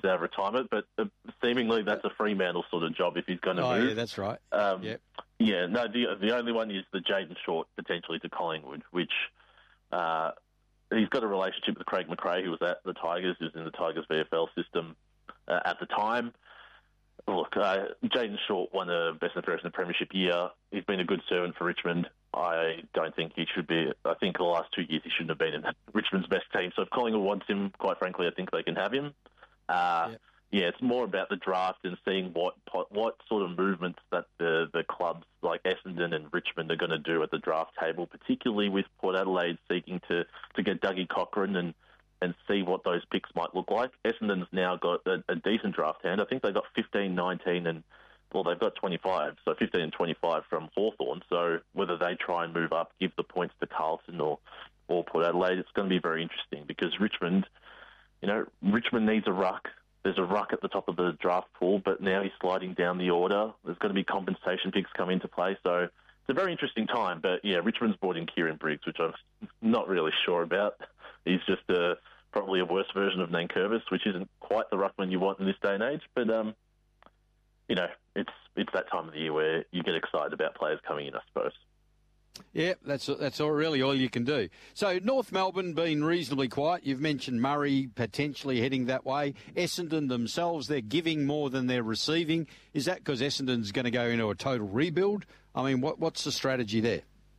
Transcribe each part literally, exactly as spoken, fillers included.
out of retirement, but uh, seemingly that's a Fremantle sort of job if he's going to oh, move. yeah, that's right. Um, yep. Yeah, no, the the only one is the Jayden Short potentially to Collingwood, which uh, he's got a relationship with Craig McRae, who was at the Tigers, who was in the Tigers V F L system uh, at the time. Look, uh, Jayden Short won a Best and Fairest in the Premiership year. He's been a good servant for Richmond. I don't think he should be. I think the last two years he shouldn't have been in Richmond's best team. So if Collingwood wants him, quite frankly, I think they can have him. Uh, yep. Yeah, it's more about the draft and seeing what what sort of movements that the, the clubs like Essendon and Richmond are going to do at the draft table, particularly with Port Adelaide seeking to, to get Dougie Cochran and, and see what those picks might look like. Essendon's now got a, a decent draft hand. I think they've got fifteen, nineteen, and, well, they've got twenty-five, so fifteen and twenty-five from Hawthorn. So whether they try and move up, give the points to Carlton or, or Port Adelaide, it's going to be very interesting because Richmond, you know, Richmond needs a ruck. There's a ruck at the top of the draft pool, but now he's sliding down the order. There's going to be compensation picks come into play. So it's a very interesting time. But, yeah, Richmond's brought in Kieran Briggs, which I'm not really sure about. He's just a, probably a worse version of Nankervis, which isn't quite the ruckman you want in this day and age. But, um, you know, it's it's that time of the year where you get excited about players coming in, I suppose. Yeah, that's that's all, really all you can do. So North Melbourne been reasonably quiet. You've mentioned Murray potentially heading that way. Essendon themselves, they're giving more than they're receiving. Is that because Essendon's going to go into a total rebuild? I mean, what what's the strategy there?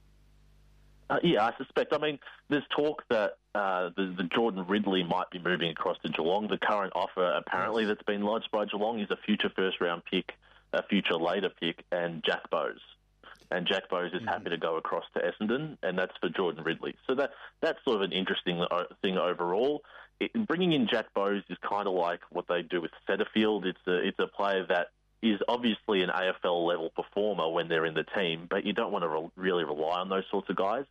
Uh, yeah, I suspect. I mean, there's talk that uh, the, the Jordan Ridley might be moving across to Geelong. The current offer, apparently, that's been lodged by Geelong is a future first-round pick, a future later pick, and Jack Bowes. And Jack Bowes is mm-hmm. happy to go across to Essendon, and that's for Jordan Ridley. So that that's sort of an interesting thing overall. It, bringing in Jack Bowes is kind of like what they do with Setterfield. It's a, it's a player that is obviously an A F L-level performer when they're in the team, but you don't want to re- really rely on those sorts of guys.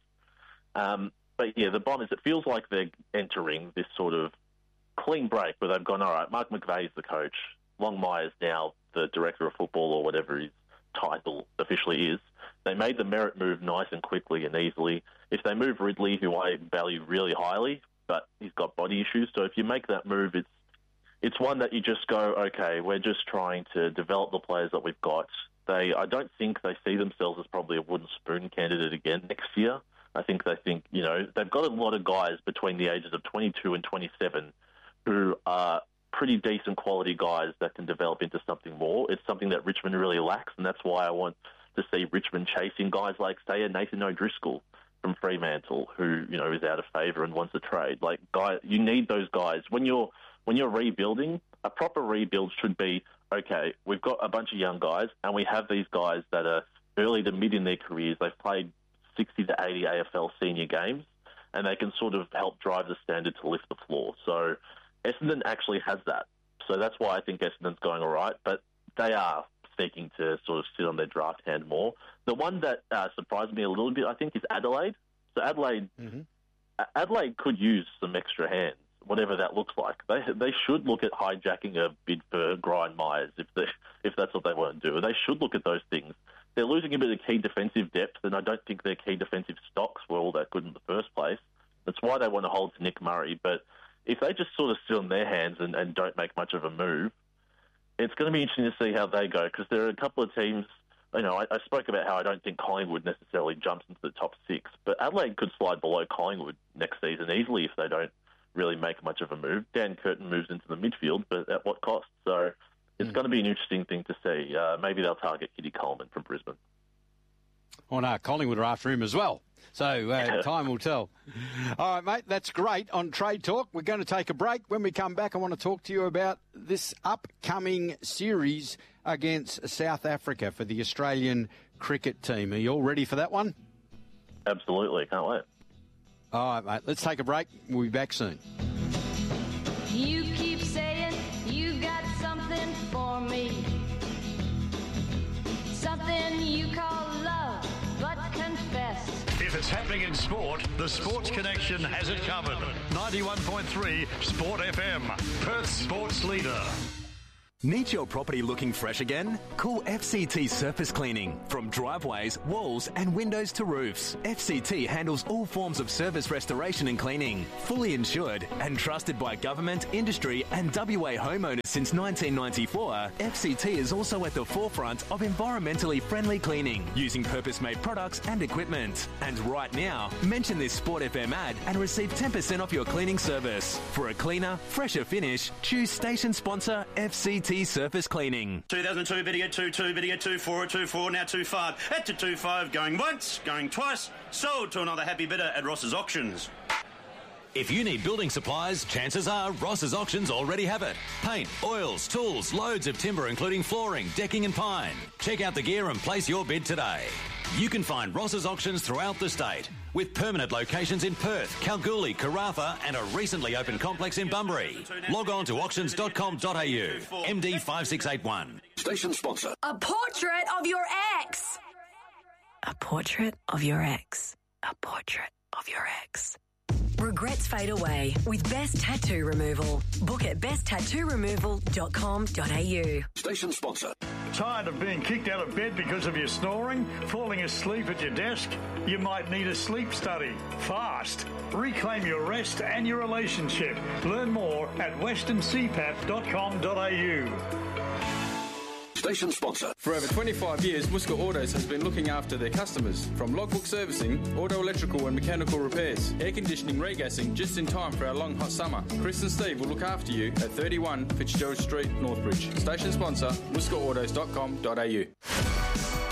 Um, but, yeah, the Bombers, it feels like they're entering this sort of clean break where they've gone, all right, Mark McVeigh's the coach. Longmire's now the director of football or whatever his title officially is. They made the merit move nice and quickly and easily. If they move Ridley, who I value really highly, but he's got body issues, so if you make that move, it's it's one that you just go, okay, we're just trying to develop the players that we've got. They, I don't think they see themselves as probably a wooden spoon candidate again next year. I think they think, you know, they've got a lot of guys between the ages of twenty-two and twenty-seven who are pretty decent quality guys that can develop into something more. It's something that Richmond really lacks, and that's why I want to see Richmond chasing guys like, say, a Nathan O'Driscoll from Fremantle, who, you know, is out of favour and wants a trade. Like, guy, you need those guys. When you're when you're rebuilding, a proper rebuild should be, okay, we've got a bunch of young guys, and we have these guys that are early to mid in their careers. They've played sixty to eighty A F L senior games, and they can sort of help drive the standard to lift the floor. So Essendon actually has that. So that's why I think Essendon's going all right, but they are seeking to sort of sit on their draft hand more. The one that uh, surprised me a little bit, I think, is Adelaide. So Adelaide, mm-hmm. Adelaide could use some extra hands, whatever that looks like. They they should look at hijacking a bid for Brian Myers if they, if that's what they want to do. They should look at those things. They're losing a bit of key defensive depth, and I don't think their key defensive stocks were all that good in the first place. That's why they want to hold to Nick Murray. But if they just sort of sit on their hands and, and don't make much of a move, it's going to be interesting to see how they go, because there are a couple of teams, you know, I, I spoke about how I don't think Collingwood necessarily jumps into the top six, but Adelaide could slide below Collingwood next season easily if they don't really make much of a move. Dan Curtin moves into the midfield, but at what cost? So it's mm. going to be an interesting thing to see. Uh, maybe they'll target Kitty Coleman from Brisbane. Oh, no, Collingwood are after him as well. So uh, time will tell. All right, mate, that's great on Trade Talk. We're going to take a break. When we come back, I want to talk to you about this upcoming series against South Africa for the Australian cricket team. Are you all ready for that one? Absolutely. Can't wait. All right, mate, let's take a break. We'll be back soon. You keep saying you got something for me. Something you call love, but confess. If it's happening in sport, the Sports Connection has it covered. ninety-one point three Sport F M, Perth's sports leader. Need your property looking fresh again? Call F C T Surface Cleaning. From driveways, walls and windows to roofs, F C T handles all forms of service restoration and cleaning. Fully insured and trusted by government, industry and W A homeowners since nineteen ninety-four, F C T is also at the forefront of environmentally friendly cleaning using purpose-made products and equipment. And right now, mention this Sport F M ad and receive ten percent off your cleaning service. For a cleaner, fresher finish, choose station sponsor F C T Surface Cleaning. two thousand two, better get two two, better get two four, two four, now two five. At to two five, going once, going twice. Sold to another happy bidder at Ross's Auctions. If you need building supplies, chances are Ross's Auctions already have it. Paint, oils, tools, loads of timber including flooring, decking and pine. Check out the gear and place your bid today. You can find Ross's Auctions throughout the state, with permanent locations in Perth, Kalgoorlie, Karratha and a recently opened complex in Bunbury. Log on to auctions dot com dot a u. M D five six eight one. Station sponsor. A portrait of your ex. A portrait of your ex. A portrait of your ex. Regrets fade away with Best Tattoo Removal. Book at best tattoo removal dot com dot a u. Station sponsor. Tired of being kicked out of bed because of your snoring? Falling asleep at your desk? You might need a sleep study. Fast. Reclaim your rest and your relationship. Learn more at western c pap dot com dot a u. Station sponsor. For over twenty-five years, Muska Autos has been looking after their customers. From logbook servicing, auto electrical and mechanical repairs, air conditioning, regassing, just in time for our long hot summer. Chris and Steve will look after you at thirty-one Fitzgerald Street, Northbridge. Station sponsor, muska autos dot com dot a u.